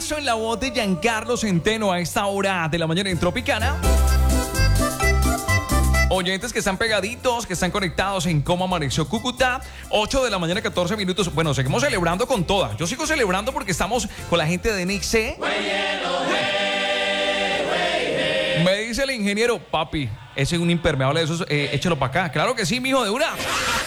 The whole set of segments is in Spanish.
temazo en la voz de Giancarlo Centeno a esta hora de la mañana en Tropicana. Oyentes que están pegaditos, que están conectados en Cómo Amaneció Cúcuta, 8 de la mañana, 14 minutos. Bueno, seguimos celebrando con toda. Yo sigo celebrando porque estamos con la gente de NXC. Me dice el ingeniero, papi, ese es un impermeable de esos, échelo para acá. Claro que sí, mijo, de una.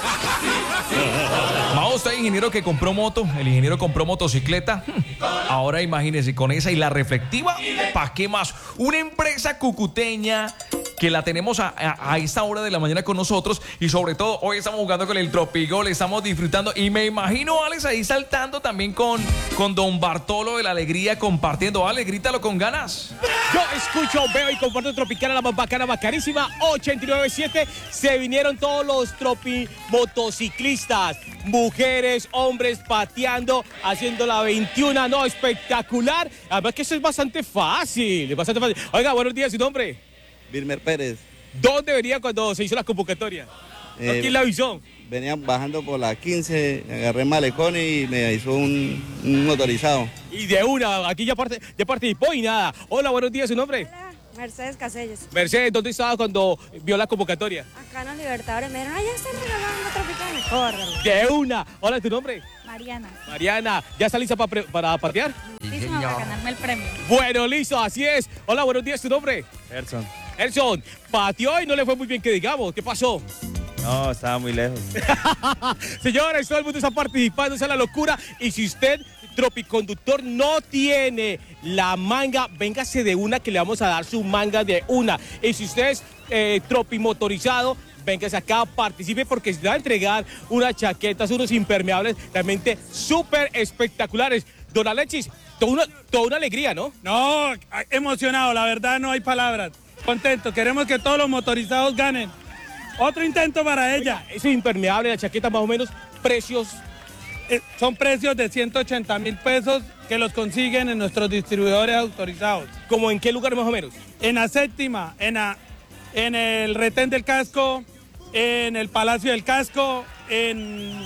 Vamos, usted, ingeniero que compró moto, el ingeniero compró motocicleta. Ahora imagínese, con esa y la reflectiva, ¿para qué más? Una empresa cucuteña que la tenemos a esta hora de la mañana con nosotros, y sobre todo hoy estamos jugando con el Tropigol, estamos disfrutando, y me imagino a Alex ahí saltando también con Don Bartolo de la Alegría, compartiendo. Ale, grítalo con ganas. Yo escucho, veo y comparto Tropicana, la más bacana, bacanísima, 89.7. Se vinieron todos los motociclistas, mujeres, hombres, pateando, haciendo la 21, no, espectacular. Además que eso es bastante fácil, Oiga, buenos días, ¿su nombre? Vilmer Pérez. ¿Dónde venía cuando se hizo la convocatoria? ¿Quién la avisó? Venía bajando por la 15, agarré malecón y me hizo un motorizado. Y de una, aquí ya participó y nada. Hola, buenos días, ¿su nombre? Hola, Mercedes Casellos. Mercedes, ¿dónde estaba cuando vio la convocatoria? Acá en los Libertadores me dijeron, ya están regalando Tropicana. Córrele. De una. Hola, ¿tu nombre? Mariana. Mariana, ¿ya está lista para patear? Listísima para ganarme el premio. Bueno, listo, así es. Hola, buenos días, ¿tu nombre? Gerson. Gerson, pateó y no le fue muy bien que digamos. ¿Qué pasó? No, estaba muy lejos. Señores, todo el mundo está participando, esa es la locura. Y si usted, tropiconductor, no tiene la manga, véngase de una que le vamos a dar su manga de una. Y si usted es tropimotorizado, véngase acá, participe porque se va a entregar unas chaquetas, unos impermeables realmente súper espectaculares. Don Alexis, toda una alegría, ¿no? No, emocionado, la verdad no hay palabras. Contento, queremos que todos los motorizados ganen. Otro intento para ella. Oiga, ese impermeable, la chaqueta, más o menos, precios. Son precios de 180.000 pesos que los consiguen en nuestros distribuidores autorizados. ¿Cómo en qué lugar más o menos? En la séptima, en el retén del casco, en el Palacio del Casco, en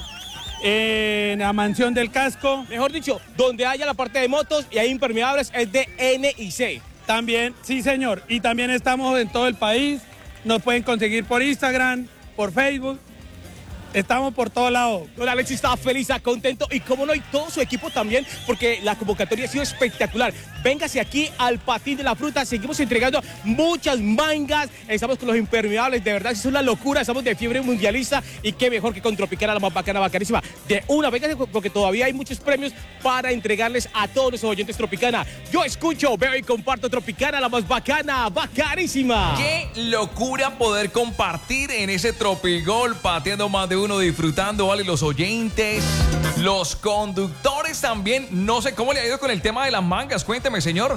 la mansión del casco. Mejor dicho, donde haya la parte de motos y hay impermeables es de NXC. También, sí señor, y también estamos en todo el país, nos pueden conseguir por Instagram, por Facebook, estamos por todos lados. Don Alexis está feliz, está contento y como no, y todo su equipo también, porque la convocatoria ha sido espectacular. Véngase aquí al Patín de la Fruta, seguimos entregando muchas mangas, estamos con los impermeables, de verdad, es una locura, estamos de fiebre mundialista y qué mejor que con Tropicana, la más bacana, bacanísima. De una, véngase porque todavía hay muchos premios para entregarles a todos nuestros oyentes Tropicana. Yo escucho, veo y comparto Tropicana, la más bacana, bacanísima. Qué locura poder compartir en ese Tropigol, pateando más de uno, disfrutando, vale, los oyentes, los conductores también. No sé cómo le ha ido con el tema de las mangas, cuénteme, señor.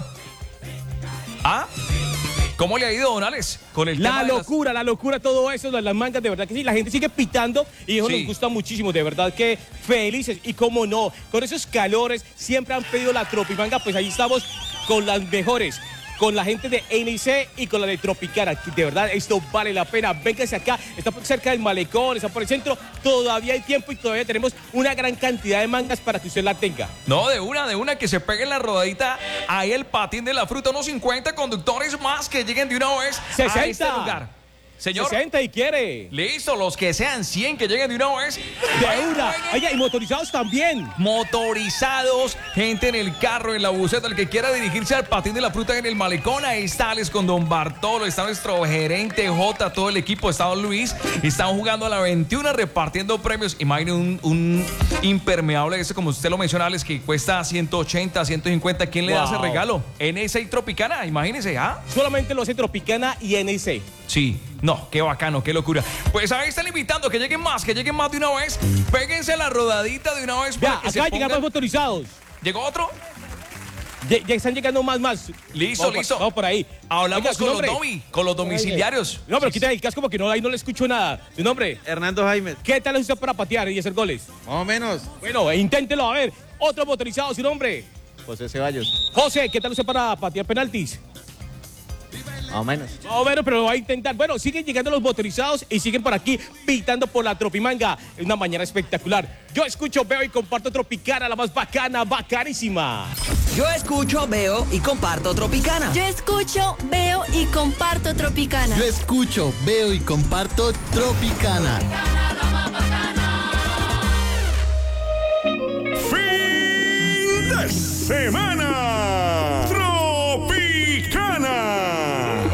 ¿Ah? ¿Cómo le ha ido, don Alex, con el tema la locura, todo eso, las mangas, de verdad que sí, la gente sigue pitando y eso nos gusta muchísimo, de verdad que felices. Y cómo no, con esos calores, siempre han pedido la Tropimanga, pues ahí estamos con las mejores, con la gente de NIC y con la de Tropicana. De verdad, esto vale la pena. Véngase acá, está cerca del malecón, está por el centro. Todavía hay tiempo y todavía tenemos una gran cantidad de mangas para que usted la tenga. No, de una, que se peguen la rodadita ahí el Patín de la Fruta. Unos 50 conductores más que lleguen de una vez 60. a este lugar. Señor. 60 y quiere. Listo, los que sean 100 que lleguen de una vez. De una. Oye, y motorizados también. Motorizados, gente en el carro, en la buseta, el que quiera dirigirse al Patín de la Fruta en el malecón. Ahí está Alex con Don Bartolo, está nuestro gerente J, todo el equipo, está Don Luis. Están jugando a la 21, repartiendo premios. Imagine un impermeable ese, como usted lo menciona, Alex, que cuesta 180, 150. ¿Quién le da ese regalo? NSA y Tropicana, imagínese, ¿ah? Solamente lo hace Tropicana y NIC. Sí, no, qué bacano, qué locura. Pues ahí están invitando que lleguen más de una vez. Péguense la rodadita de una vez. Ya, acá llegan más motorizados. ¿Llegó otro? Ya están llegando más. Listo. Vamos por ahí. Hablamos con los domiciliarios. No, pero quita el casco porque ahí no le escucho nada. ¿Tu nombre? Hernando Jaime. ¿Qué tal es usted para patear y hacer goles? Más o menos. Bueno, inténtelo, a ver. Otro motorizado, ¿su nombre? José Ceballos. José, ¿qué tal usted para patear penaltis? Más o menos. Más o menos, pero lo va a intentar. Bueno, siguen llegando los motorizados y siguen por aquí pitando por la Tropimanga. Es una mañana espectacular. Yo escucho, veo y comparto Tropicana, la más bacana, bacanísima. Yo escucho, veo y comparto Tropicana. Yo escucho, veo y comparto Tropicana. Yo escucho, veo y comparto Tropicana. ¡Fin de semana!